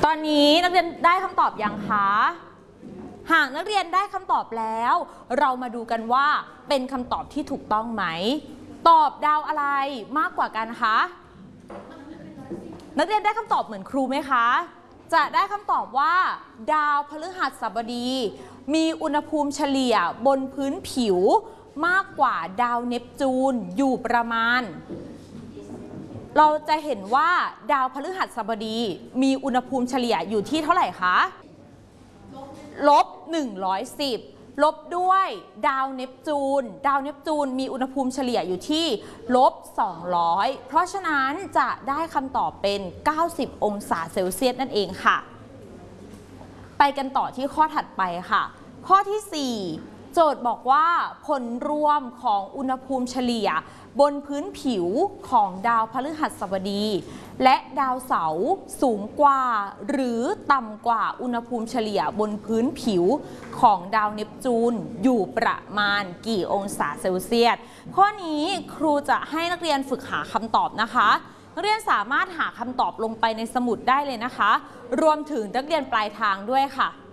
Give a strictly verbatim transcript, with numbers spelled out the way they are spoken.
อนนี้นักเรียนได้คำตอบยังคะหากนักเรียนได้คำตอบแล้วเรามาดูกันว่าเป็นคำตอบที่ถูกต้องไหมตอบดาวอะไรมากกว่ากันคะนักเรียนได้คำตอบเหมือนครูไหมคะจะได้คำตอบว่าดาวพฤหัสบดีมีอุณหภูมิเฉลี่ยบนพื้นผิวมากกว่าดาวเนปจูนอยู่ประมาณเราจะเห็นว่าดาวพฤหัสบดีมีอุณหภูมิเฉลี่ยอยู่ที่เท่าไหร่คะลบหนึ่งร้อยสิบลบด้วยดาวเนปจูนดาวเนปจูนมีอุณหภูมิเฉลี่ยอยู่ที่ลบสองร้อยเพราะฉะนั้นจะได้คำตอบเป็นเก้าสิบองศาเซลเซียสนั่นเองค่ะไปกันต่อที่ข้อถัดไปค่ะข้อที่สี่โจทย์บอกว่าผลรวมของอุณหภูมิเฉลี่ยบนพื้นผิวของดาวพฤหัสบดีและดาวเสาร์สูงกว่าหรือต่ำกว่าอุณหภูมิเฉลี่ยบนพื้นผิวของดาวเนปจูนอยู่ประมาณกี่องศาเซลเซียสข้อนี้ครูจะให้นักเรียนฝึกหาคำตอบนะคะนักเรียนสามารถหาคำตอบลงไปในสมุดได้เลยนะคะรวมถึงนักเรียนปลายทางด้วยค่ะ